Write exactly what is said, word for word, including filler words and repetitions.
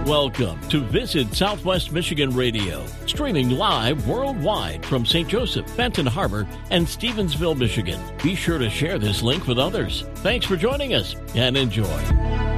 Welcome to Visit Southwest Michigan Radio, streaming live worldwide from Saint Joseph, Benton Harbor, and Stevensville, Michigan. Be sure to share this link with others. Thanks for joining us and enjoy.